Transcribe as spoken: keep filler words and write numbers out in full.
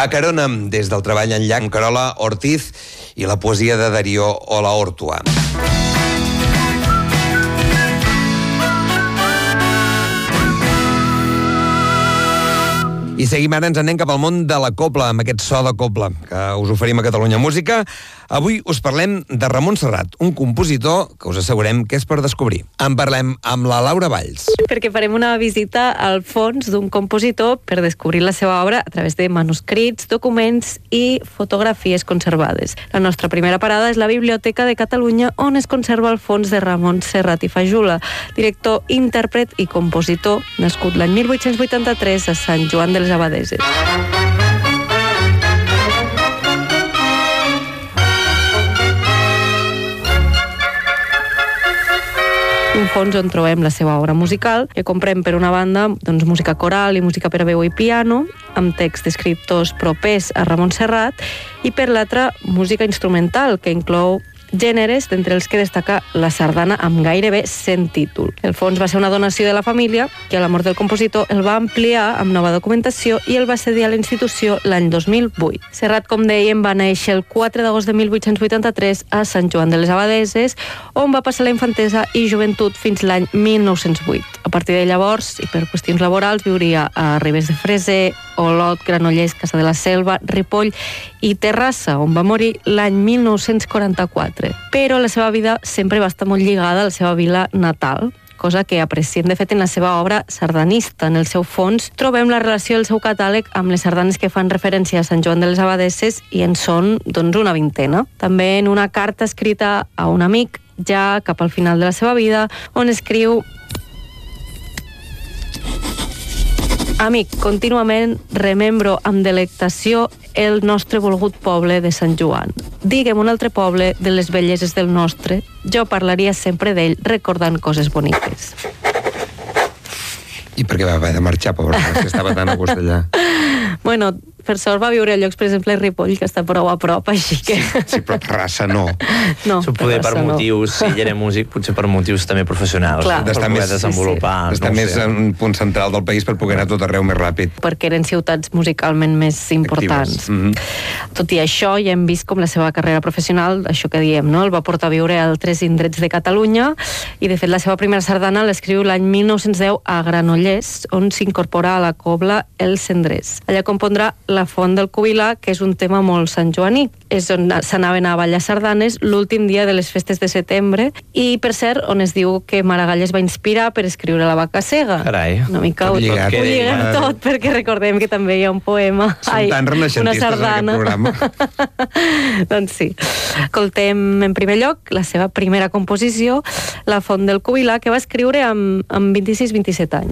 A Carona, des del treball en llac, Carola Ortiz i la poesia de Darío Olaortua. I seguim ara, ens anem cap al món de la cobla, amb aquest so de cobla que us oferim a Catalunya Música. Avui us parlem de Ramon Serrat, un compositor que us assegurem que és per descobrir. En parlem amb la Laura Valls. Perquè farem una visita al fons d'un compositor per descobrir la seva obra a través de manuscrits, documents i fotografies conservades. La nostra primera parada és la Biblioteca de Catalunya, on es conserva el fons de Ramon Serrat i Fajula, director, intèrpret i compositor, nascut l'any mil vuit-cents vuitanta-tres a Sant Joan de les Abadeses. Un fons on trobem la seva obra musical, que comprem per una banda doncs, música coral i música per a veu i piano, amb text d'escriptors propers a Ramon Serrat, i per l'altra música instrumental, que inclou gèneres, d'entre els que destaca la sardana amb gairebé cent títol. El fons va ser una donació de la família, que a la mort del compositor el va ampliar amb nova documentació i el va cedir a la institució l'any dos mil vuit. Serrat, com dèiem, va néixer el quatre d'agost de mil vuit-cents vuitanta-tres a Sant Joan de les Abadeses, on va passar la infantesa i joventut fins l'any mil nou-cents vuit. A partir de llavors, i per qüestions laborals, viuria a Ribes de Freser, Olot, Granollers, Cassà de la Selva, Ripoll i Terrassa, on va morir l'any mil nou-cents quaranta-quatre. Però la seva vida sempre va estar molt lligada a la seva vila natal, cosa que apreciem de fet en la seva obra sardanista. En el seu fons trobem la relació del seu catàleg amb les sardanes que fan referència a Sant Joan de les Abadeses i en són doncs, una vintena. També en una carta escrita a un amic, ja cap al final de la seva vida, on escriu: Amic, contínuament remembro amb delectació el nostre volgut poble de Sant Joan. Digue'm un altre poble de les belleses del nostre. Jo parlaria sempre d'ell recordant coses boniques. I per què va haver de marxar, pobre, que estava tan a gust allà? Bueno, per sort va viure a llocs, per exemple, Ripoll, que està prou a prop, així que... Sí, sí, però Terrassa no. No, S'ho poder per no. motius, si ell era músic, potser per motius també professionals, Clar. per D'estar poder més- desenvolupar... Sí, sí. Està no més sé. en un punt central del país per poder anar tot arreu més ràpid. Perquè eren ciutats musicalment més importants. Mm -hmm. Tot i això, ja hem vist com la seva carrera professional, això que diem, no? El va portar a viure a altres indrets de Catalunya i, de fet, la seva primera sardana l'escriu l'any mil nou-cents deu a Granollers, on s'incorpora a la cobla El Cendrés. Allà compondrà La Font del Cubilà, que és un tema molt santjoaní. És on s'anaven a ballar sardanes l'últim dia de les festes de setembre i, per cert, on es diu que Maragall es va inspirar per escriure La Vaca Cega. Carai. Una mica Tot ho, lligat. ho lliguem Vale. tot, perquè recordem que també hi ha un poema. Som Ai, tan renaixentistes una sardana. en aquest programa. Doncs sí. Escoltem en primer lloc la seva primera composició, La Font del Cubilà, que va escriure amb, amb vint-i-sis vint-i-set anys.